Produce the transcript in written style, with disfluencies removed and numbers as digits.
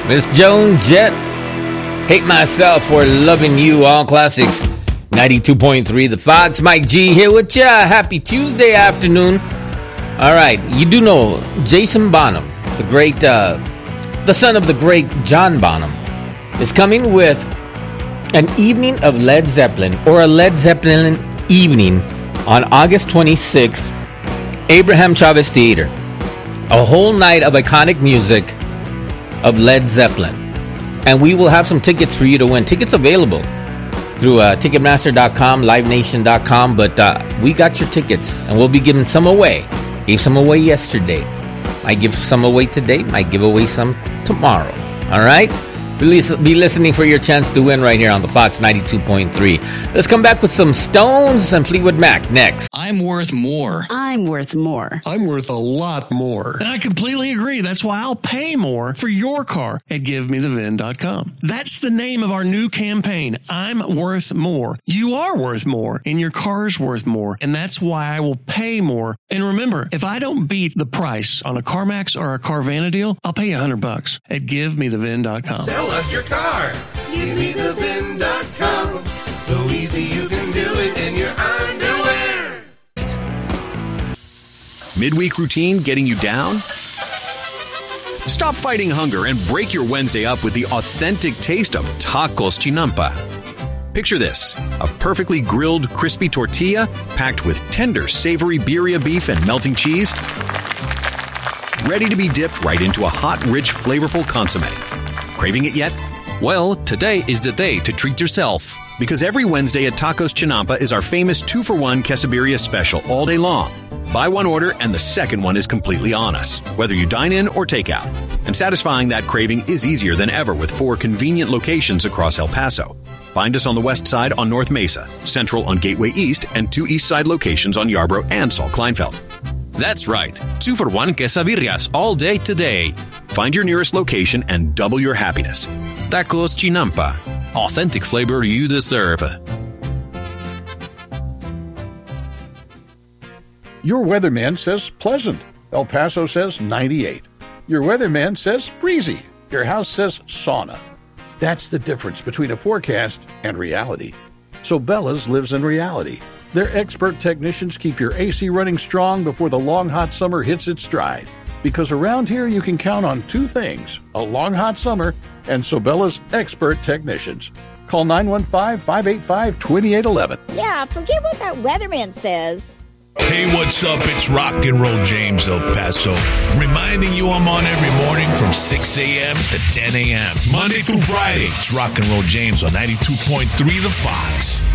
Miss Joan Jett. Hate Myself for Loving You. All classics. 92.3 The Fox. Mike G here with ya. Happy Tuesday afternoon. All right. You do know Jason Bonham, the great, the son of the great John Bonham, is coming with an evening of Led Zeppelin, or a Led Zeppelin evening on August 26th, Abraham Chavez Theater. A whole night of iconic music of Led Zeppelin. And we will have some tickets for you to win. Tickets available through Ticketmaster.com, LiveNation.com. But we got your tickets, and we'll be giving some away. Gave some away yesterday. Might give some away today. Might give away some tomorrow. All right? Be listening for your chance to win right here on the Fox 92.3. Let's come back with some Stones and Fleetwood Mac next. I'm worth more. I'm worth more. I'm worth a lot more. And I completely agree. That's why I'll pay more for your car at GiveMeTheVin.com. That's the name of our new campaign. I'm worth more. You are worth more, and your car is worth more. And that's why I will pay more. And remember, if I don't beat the price on a CarMax or a Carvana deal, I'll pay you $100 at GiveMeTheVin.com. Sell us your car. GiveMeTheVin.com. So easy you can do it in your underwear. Midweek routine getting you down? Stop fighting hunger and break your Wednesday up with the authentic taste of Tacos Chinampa. Picture this: a perfectly grilled, crispy tortilla packed with tender, savory birria beef and melting cheese, ready to be dipped right into a hot, rich, flavorful consommé. Craving it yet? Well, today is the day to treat yourself. Because every Wednesday at Tacos Chinampa is our famous 2-for-1 quesadilla special all day long. Buy one order and the second one is completely on us, whether you dine in or take out. And satisfying that craving is easier than ever with 4 convenient locations across El Paso. Find us on the west side on North Mesa, central on Gateway East, and 2 east side locations on Yarborough and Saul Kleinfeld. That's right, 2-for-1 quesadillas all day today. Find your nearest location and double your happiness. Tacos Chinampa. Authentic flavor you deserve. Your weatherman says pleasant. El Paso says 98. Your weatherman says breezy. Your house says sauna. That's the difference between a forecast and reality. So Bella's lives in reality. Their expert technicians keep your AC running strong before the long hot summer hits its stride. Because around here you can count on 2 things: a long hot summer and Sobella's expert technicians. Call 915-585-2811. Yeah, forget what that weatherman says. Hey, what's up? It's Rock and Roll James El Paso, reminding you I'm on every morning from 6 a.m. to 10 a.m. Monday through Friday. It's Rock and Roll James on 92.3 The Fox.